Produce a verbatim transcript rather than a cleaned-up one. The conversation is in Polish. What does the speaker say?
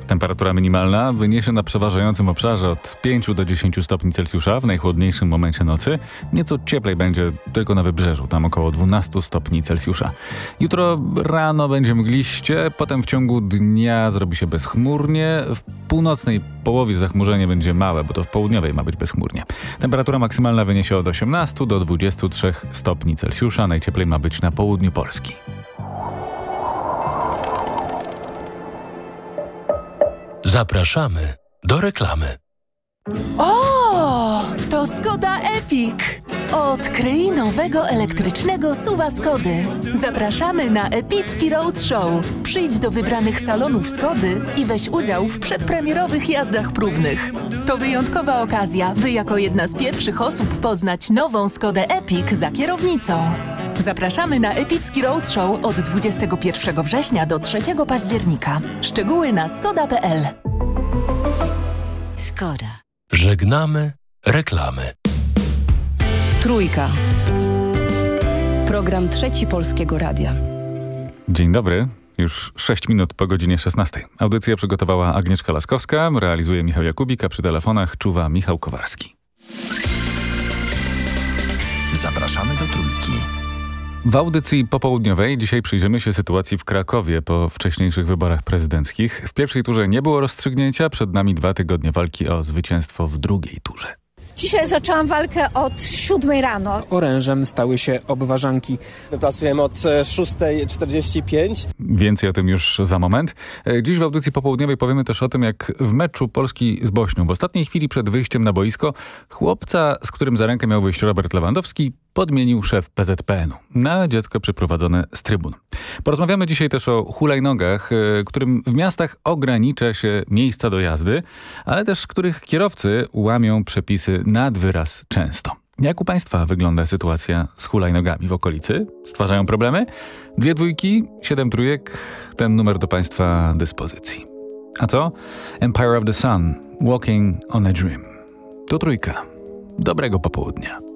Temperatura minimalna wyniesie na przeważającym obszarze od pięciu do dziesięciu stopni Celsjusza w najchłodniejszym momencie nocy. Nieco cieplej będzie tylko na wybrzeżu, tam około dwunastu stopni Celsjusza. Jutro rano będzie mgliście, potem w ciągu dnia zrobi się bezchmurnie. W północnej połowie zachmurzenie będzie małe, bo to w południowej ma być bezchmurnie. Temperatura maksymalna wyniesie od osiemnastu do dwudziestu trzech stopni Celsjusza. Najcieplej ma być na południu Polski. Zapraszamy do reklamy. O, to Skoda Epic! Odkryj nowego elektrycznego suwa Skody. Zapraszamy na epicki roadshow. Przyjdź do wybranych salonów Skody i weź udział w przedpremierowych jazdach próbnych. To wyjątkowa okazja, by jako jedna z pierwszych osób poznać nową Skodę Epic za kierownicą. Zapraszamy na epicki roadshow od dwudziestego pierwszego września do trzeciego października. Szczegóły na skoda kropka p l. Skoda. Żegnamy reklamy. Trójka. Program Trzeci Polskiego Radia. Dzień dobry. Już sześć minut po godzinie szesnastej. Audycję przygotowała Agnieszka Laskowska, realizuje Michał Jakubik, a przy telefonach czuwa Michał Kowarski. Zapraszamy do Trójki. W audycji popołudniowej dzisiaj przyjrzymy się sytuacji w Krakowie po wcześniejszych wyborach prezydenckich. W pierwszej turze nie było rozstrzygnięcia, przed nami dwa tygodnie walki o zwycięstwo w drugiej turze. Dzisiaj zaczęłam walkę od siódmej rano. Orężem stały się obwarzanki. My pracujemy od szóstej czterdzieści pięć. Więcej o tym już za moment. Dziś w audycji popołudniowej powiemy też o tym, jak w meczu Polski z Bośnią w ostatniej chwili przed wyjściem na boisko chłopca, z którym za rękę miał wyjść Robert Lewandowski, podmienił szef P Z P N u na dziecko przyprowadzone z trybun. Porozmawiamy dzisiaj też o hulajnogach, którym w miastach ogranicza się miejsca do jazdy, ale też których kierowcy łamią przepisy nad wyraz często. Jak u Państwa wygląda sytuacja z hulajnogami w okolicy? Stwarzają problemy? Dwie dwójki, siedem trójek, ten numer do Państwa dyspozycji. A co? Empire of the Sun, Walking on a Dream. To Trójka. Dobrego popołudnia.